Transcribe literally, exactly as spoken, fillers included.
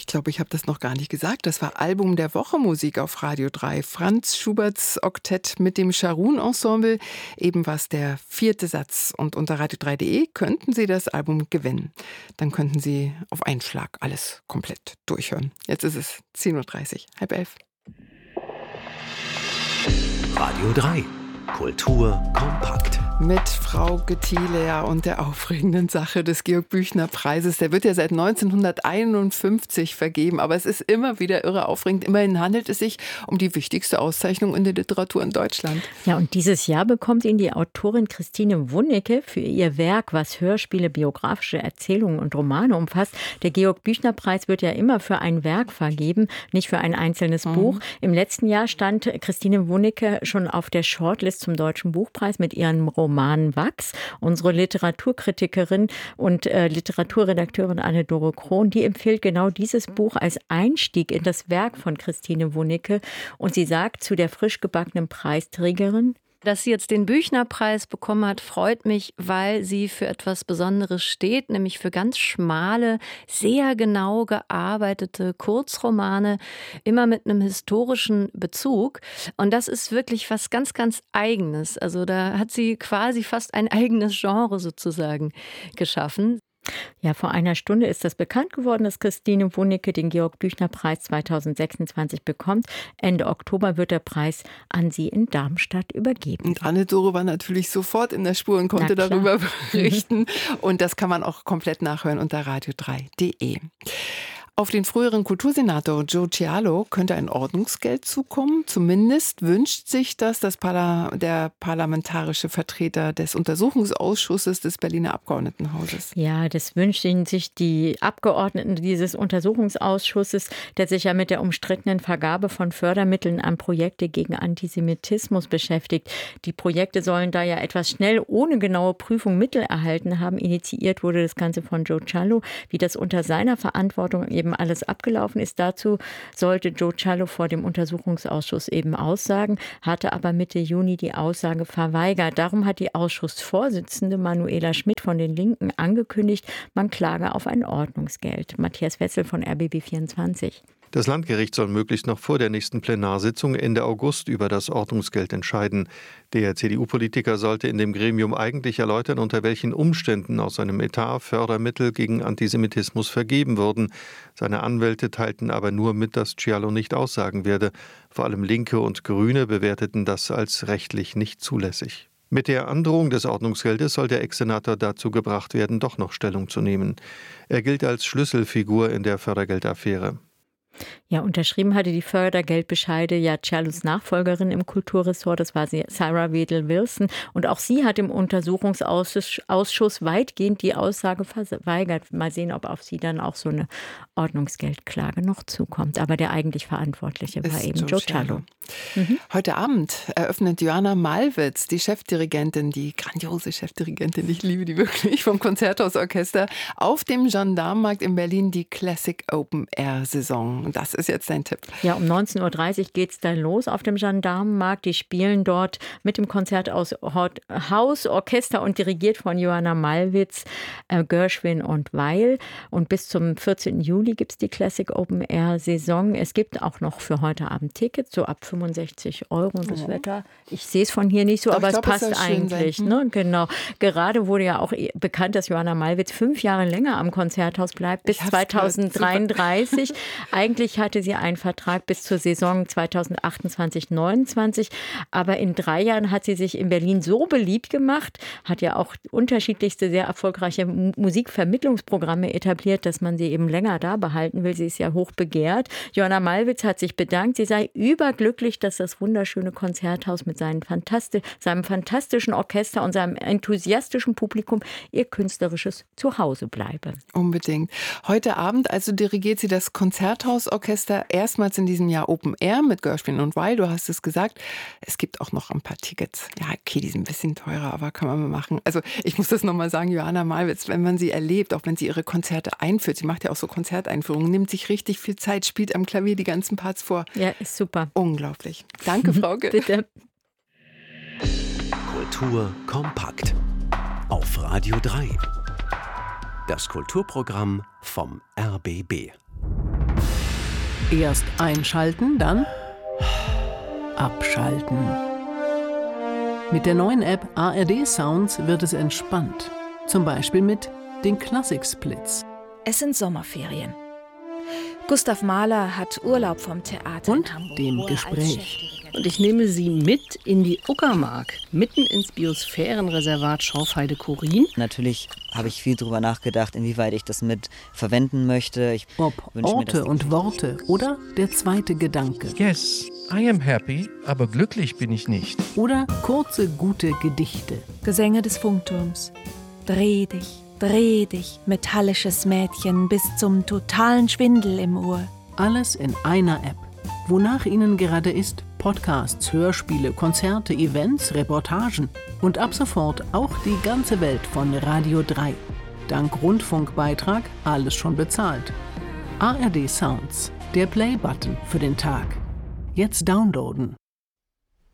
glaube, ich habe das noch gar nicht gesagt. Das war Album der Woche Musik auf Radio drei. Franz Schuberts Oktett mit dem Scharun-Ensemble. Eben war es der vierte Satz. Und unter radio drei punkt de könnten Sie das Album gewinnen. Dann könnten Sie auf einen Schlag alles komplett durchhören. Jetzt ist es zehn Uhr dreißig, halb elf. Radio drei. Kultur kompakt. Mit Frau Thiele, ja, und der aufregenden Sache des Georg-Büchner-Preises. Der wird ja seit neunzehnhunderteinundfünfzig vergeben, aber es ist immer wieder irre aufregend. Immerhin handelt es sich um die wichtigste Auszeichnung in der Literatur in Deutschland. Ja, und dieses Jahr bekommt ihn die Autorin Christine Wunnecke für ihr Werk, was Hörspiele, biografische Erzählungen und Romane umfasst. Der Georg-Büchner-Preis wird ja immer für ein Werk vergeben, nicht für ein einzelnes mhm. Buch. Im letzten Jahr stand Christine Wunnecke schon auf der Shortlist zum Deutschen Buchpreis mit ihrem Roman Wachs. Unsere Literaturkritikerin und äh, Literaturredakteurin Anne-Dore Krohn, die empfiehlt genau dieses Buch als Einstieg in das Werk von Christine Wunnecke. Und sie sagt zu der frisch gebackenen Preisträgerin: Dass sie jetzt den Büchner-Preis bekommen hat, freut mich, weil sie für etwas Besonderes steht, nämlich für ganz schmale, sehr genau gearbeitete Kurzromane, immer mit einem historischen Bezug. Und das ist wirklich was ganz, ganz Eigenes. Also da hat sie quasi fast ein eigenes Genre sozusagen geschaffen. Ja, vor einer Stunde ist das bekannt geworden, dass Christine Wunnecke den Georg-Büchner-Preis zweitausendsechsundzwanzig bekommt. Ende Oktober wird der Preis an sie in Darmstadt übergeben. Und Anne-Dore war natürlich sofort in der Spur und konnte darüber berichten. Und das kann man auch komplett nachhören unter radio drei punkt de. Auf den früheren Kultursenator Joe Cialo könnte ein Ordnungsgeld zukommen. Zumindest wünscht sich das, das Parla- der parlamentarische Vertreter des Untersuchungsausschusses des Berliner Abgeordnetenhauses. Ja, das wünschen sich die Abgeordneten dieses Untersuchungsausschusses, der sich ja mit der umstrittenen Vergabe von Fördermitteln an Projekte gegen Antisemitismus beschäftigt. Die Projekte sollen da ja etwas schnell ohne genaue Prüfung Mittel erhalten haben. Initiiert wurde das Ganze von Joe Cialo, wie das unter seiner Verantwortung eben alles abgelaufen ist. Dazu sollte Joe Cialo vor dem Untersuchungsausschuss eben aussagen, hatte aber Mitte Juni die Aussage verweigert. Darum hat die Ausschussvorsitzende Manuela Schmidt von den Linken angekündigt, man klage auf ein Ordnungsgeld. Matthias Wetzel von R B B vierundzwanzig. Das Landgericht soll möglichst noch vor der nächsten Plenarsitzung Ende August über das Ordnungsgeld entscheiden. Der C D U-Politiker sollte in dem Gremium eigentlich erläutern, unter welchen Umständen aus seinem Etat Fördermittel gegen Antisemitismus vergeben wurden. Seine Anwälte teilten aber nur mit, dass Cialo nicht aussagen werde. Vor allem Linke und Grüne bewerteten das als rechtlich nicht zulässig. Mit der Androhung des Ordnungsgeldes soll der Ex-Senator dazu gebracht werden, doch noch Stellung zu nehmen. Er gilt als Schlüsselfigur in der Fördergeldaffäre. Ja, unterschrieben hatte die Fördergeldbescheide ja Cialos Nachfolgerin im Kulturressort, das war Sarah Wedel-Wilson. Und auch sie hat im Untersuchungsausschuss weitgehend die Aussage verweigert. Mal sehen, ob auf sie dann auch so eine Ordnungsgeldklage noch zukommt. Aber der eigentlich Verantwortliche war eben Joe Cialo. Mhm. Heute Abend eröffnet Joanna Malwitz, die Chefdirigentin, die grandiose Chefdirigentin, ich liebe die wirklich, vom Konzerthausorchester, auf dem Gendarmenmarkt in Berlin die Classic Open Air Saison. Und das ist jetzt dein Tipp. Ja, um neunzehn Uhr dreißig geht es dann los auf dem Gendarmenmarkt. Die spielen dort mit dem Konzerthaus Orchester und dirigiert von Joanna Malwitz, äh, Gershwin und Weil. Und bis zum vierzehnten Juli gibt es die Classic Open Air Saison. Es gibt auch noch für heute Abend Tickets, so ab fünfundsechzig Euro. Und das oh. Wetter, ich sehe es von hier nicht so, Doch, aber glaub, es passt eigentlich. Ne? Genau. Gerade wurde ja auch bekannt, dass Joanna Malwitz fünf Jahre länger am Konzerthaus bleibt, bis zweitausenddreiunddreißig. Eigentlich hatte sie einen Vertrag bis zur Saison zweitausendachtundzwanzig neunundzwanzig, aber in drei Jahren hat sie sich in Berlin so beliebt gemacht, hat ja auch unterschiedlichste, sehr erfolgreiche Musikvermittlungsprogramme etabliert, dass man sie eben länger da behalten will. Sie ist ja hoch begehrt. Joanna Malwitz hat sich bedankt. Sie sei überglücklich, dass das wunderschöne Konzerthaus mit seinen Fantasti- seinem fantastischen Orchester und seinem enthusiastischen Publikum ihr künstlerisches Zuhause bleibe. Unbedingt. Heute Abend also dirigiert sie das Konzerthausorchester erstmals in diesem Jahr Open Air mit Gershwin und Weil, du hast es gesagt. Es gibt auch noch ein paar Tickets. Ja, okay, die sind ein bisschen teurer, aber kann man mal machen. Also ich muss das nochmal sagen, Joanna Malwitz, wenn man sie erlebt, auch wenn sie ihre Konzerte einführt, sie macht ja auch so Konzerteinführungen, nimmt sich richtig viel Zeit, spielt am Klavier die ganzen Parts vor. Ja, ist super. Unglaublich. Danke, Frauke. Bitte. Kultur kompakt. Auf Radio drei. Das Kulturprogramm vom R B B. Erst einschalten, dann abschalten. Mit der neuen App A R D Sounds wird es entspannt. Zum Beispiel mit den Klassik-Splits. Es sind Sommerferien. Gustav Mahler hat Urlaub vom Theater Und in Hamburg, dem wo er als Gespräch. Chefdirigent- Und ich nehme Sie mit in die Uckermark, mitten ins Biosphärenreservat Schorfheide-Chorin. Natürlich habe ich viel darüber nachgedacht, inwieweit ich das mit verwenden möchte. Ich Ob wünsche mir, dass Orte die und Worte oder der zweite Gedanke. Yes, I am happy, aber glücklich bin ich nicht. Oder kurze, gute Gedichte. Gesänge des Funkturms. Dreh dich, dreh dich, metallisches Mädchen, bis zum totalen Schwindel im Ohr. Alles in einer App. Wonach Ihnen gerade ist, Podcasts, Hörspiele, Konzerte, Events, Reportagen und ab sofort auch die ganze Welt von Radio drei. Dank Rundfunkbeitrag alles schon bezahlt. A R D Sounds, der Play-Button für den Tag. Jetzt downloaden.